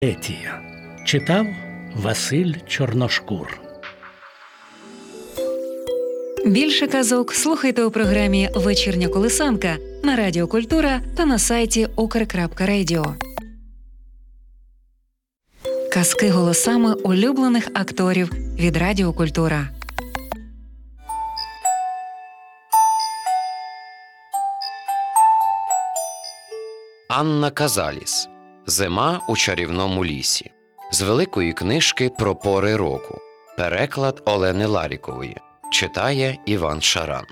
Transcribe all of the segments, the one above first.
Етія. Читав Василь Чорношкур. Більше казок слухайте у програмі «Вечірня колисанка» на Радіо Культура та на сайті ukr.radio. Казки голосами улюблених акторів від Радіо Культура. Анна Казаліс. Зима у чарівному лісі. З великої книжки про пори року. Переклад Олени Ларікової. Читає Іван Шаран.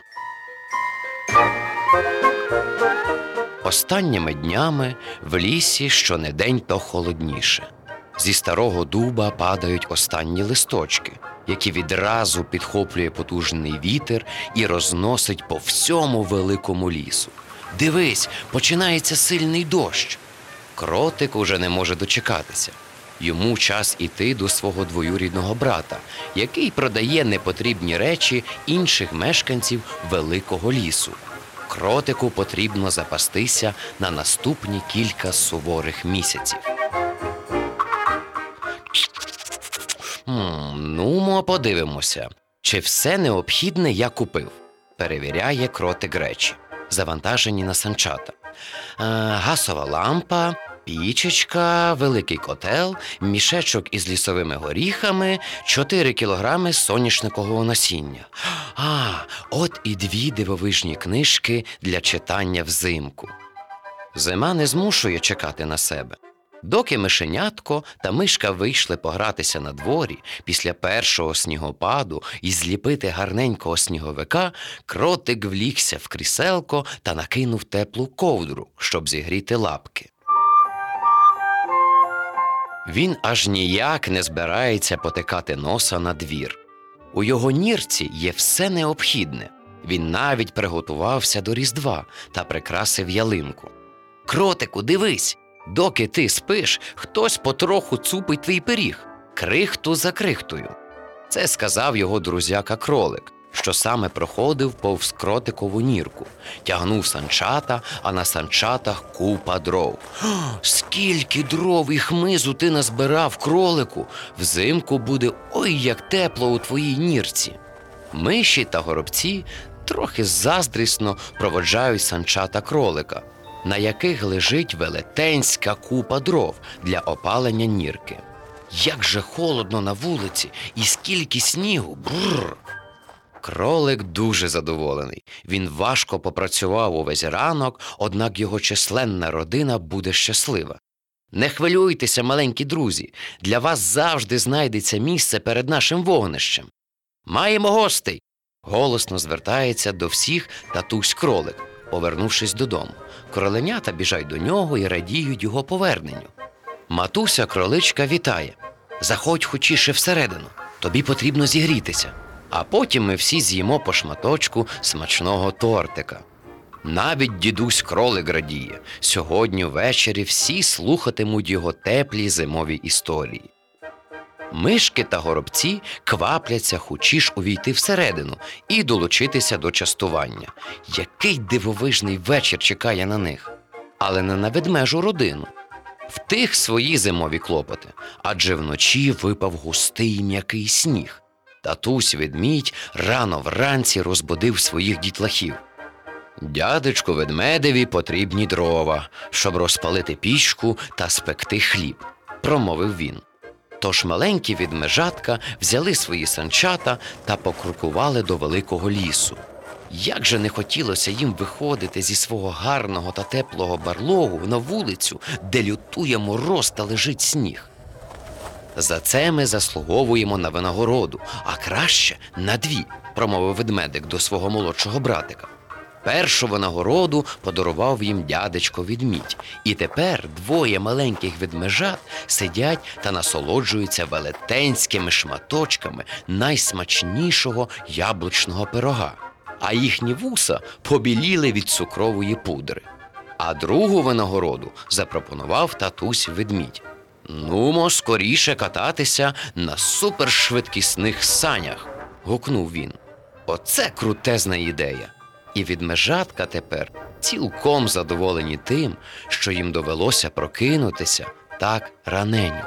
Останніми днями в лісі щонедень то холодніше. Зі старого дуба падають останні листочки, які відразу підхоплює потужний вітер і розносить по всьому великому лісу. Дивись, починається сильний дощ. Кротик уже не може дочекатися. Йому час іти до свого двоюрідного брата, який продає непотрібні речі інших мешканців великого лісу. Кротику потрібно запастися на наступні кілька суворих місяців. Ну, подивимося, чи все необхідне я купив. Перевіряє кротик речі, завантажені на санчата. Газова лампа, пічечка, великий котел, мішечок із лісовими горіхами, 4 кілограми соняшникового насіння. От і 2 дивовижні книжки для читання взимку. Зима не змушує чекати на себе. Доки мишенятко та мишка вийшли погратися на дворі після першого снігопаду і зліпити гарненького сніговика, кротик влігся в кріселко та накинув теплу ковдру, щоб зігріти лапки. Він аж ніяк не збирається потикати носа на двір. У його нірці є все необхідне. Він навіть приготувався до Різдва та прикрасив ялинку. Кротику, дивись! Доки ти спиш, хтось потроху цупить твій пиріг, крихту за крихтою. Це сказав його друзяка-кролик, що саме проходив повз кротикову нірку. Тягнув санчата, а на санчатах купа дров. Скільки дров і хмизу ти назбирав, кролику! Взимку буде ой як тепло у твоїй нірці. Миші та горобці трохи заздрісно проводжають санчата кролика, на яких лежить велетенська купа дров для опалення нірки. Як же холодно на вулиці і скільки снігу! Бррр! Кролик дуже задоволений. Він важко попрацював увесь ранок, однак його численна родина буде щаслива. Не хвилюйтеся, маленькі друзі, для вас завжди знайдеться місце перед нашим вогнищем. Маємо гостей! Голосно звертається до всіх татусь-кролик, повернувшись додому. Кроленята біжать до нього і радіють його поверненню. Матуся-кроличка вітає. Заходь хочіше всередину, тобі потрібно зігрітися. А потім ми всі з'їмо по шматочку смачного тортика. Навіть дідусь-кролик радіє. Сьогодні ввечері всі слухатимуть його теплі зимові історії. Мишки та горобці квапляться хочіш увійти всередину і долучитися до частування. Який дивовижний вечір чекає на них. Але не на ведмежу родину. В тих свої зимові клопоти, адже вночі випав густий м'який сніг. Татусь-ведмідь рано вранці розбудив своїх дітлахів. Дядечку ведмедеві потрібні дрова, щоб розпалити пічку та спекти хліб, промовив він. Тож маленькі ведмежатка взяли свої санчата та покрокували до великого лісу. Як же не хотілося їм виходити зі свого гарного та теплого барлогу на вулицю, де лютує мороз та лежить сніг. За це ми заслуговуємо на винагороду, а краще на 2, промовив ведмедик до свого молодшого братика. Першу винагороду подарував їм дядечко ведмідь, і тепер 2 маленьких ведмежат сидять та насолоджуються велетенськими шматочками найсмачнішого яблучного пирога, а їхні вуса побіліли від цукрової пудри. А другу винагороду запропонував татусь-ведмідь. «Нумо скоріше кататися на супершвидкісних санях», – гукнув він. «Оце крутезна ідея!» І ведмежатка тепер цілком задоволені тим, що їм довелося прокинутися так раненько.